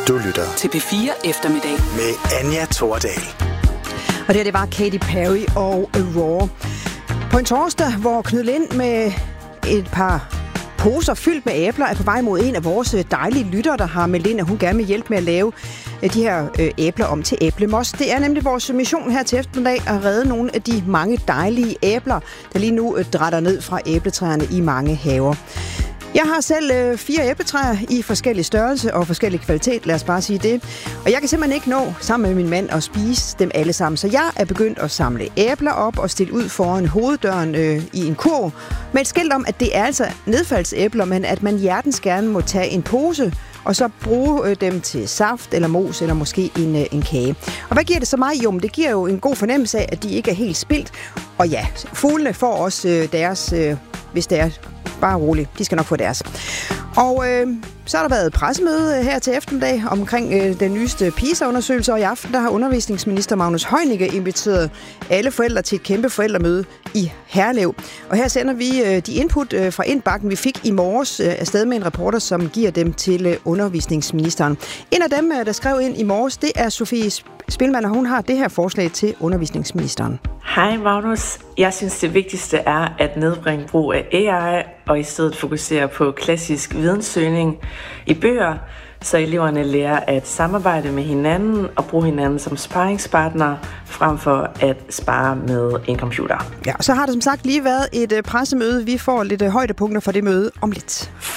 Du lytter til P4 Eftermiddag med Anja Thordal. Og det var Katy Perry og Raw. På en torsdag, hvor Knud Lind med et par poser fyldt med æbler er på vej mod en af vores dejlige lyttere, der har meldt ind, at hun gerne vil hjælpe med at lave de her æbler om til æblemos. Det er nemlig vores mission her til eftermiddag at redde nogle af de mange dejlige æbler, der lige nu drætter ned fra æbletræerne i mange haver. Jeg har selv 4 æbletræer i forskellige størrelse og forskellig kvalitet, lad os bare sige det. Og jeg kan simpelthen ikke nå sammen med min mand at spise dem alle sammen. Så jeg er begyndt at samle æbler op og stille ud foran hoveddøren i en kurv med et skilt om, at det er altså nedfaldsæbler, men at man hjertens gerne må tage en pose og så bruge dem til saft eller mos eller måske en kage. Og hvad giver det så mig? Jo, men det giver jo en god fornemmelse af, at de ikke er helt spildt. Og ja, fuglene får også deres, hvis det er bare roligt. De skal nok få deres. Og så har der været pressemøde her til eftermiddag omkring den nyeste PISA-undersøgelse, og i aften der har undervisningsminister Magnus Heunicke inviteret alle forældre til et kæmpe forældremøde i Herlev. Og her sender vi de input fra indbakken, vi fik i morges afsted med en reporter, som giver dem til undervisningsministeren. En af dem, der skrev ind i morges, det er Sofie Spilman, og hun har det her forslag til undervisningsministeren. Hej Magnus. Jeg synes det vigtigste er at nedbringe brug af AI og i stedet fokusere på klassisk videnssøgning i bøger, så eleverne lærer at samarbejde med hinanden og bruge hinanden som sparringspartner frem for at spare med en computer. Ja, og så har der som sagt lige været et pressemøde. Vi får lidt højdepunkter fra det møde om lidt.